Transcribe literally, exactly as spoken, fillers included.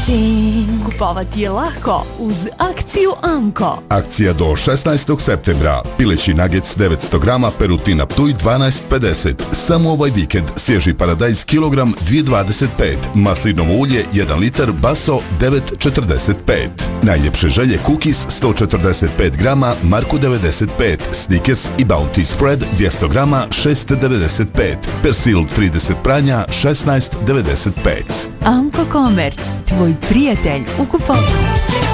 Marketing. Kupovati je lako uz akciju Amko. Akcija do šesnaestog septembra. Pileći nuggets devetsto grama, Perutina Ptuj dvanaest pedeset. Samo ovaj vikend svježi paradajz kilogram dvije dvadeset pet. Maslinovo ulje jedan litar, Baso devet četrdeset pet. Najljepše želje cookies sto četrdeset pet grama, Marko devedeset pet. Snickers i Bounty spread dvjesto grama šest devedeset pet. Persil trideset pranja šesnaest devedeset pet. Amko Komerc, tvoj prijatelj u kupovanju.